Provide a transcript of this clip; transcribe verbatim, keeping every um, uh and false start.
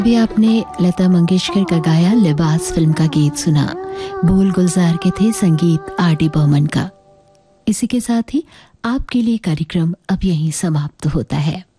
अभी आपने लता मंगेशकर का गाया लिबास फिल्म का गीत सुना। बोल गुलजार के थे, संगीत आर डी बर्मन का। इसी के साथ ही आपके लिए कार्यक्रम अब यहीं समाप्त होता है।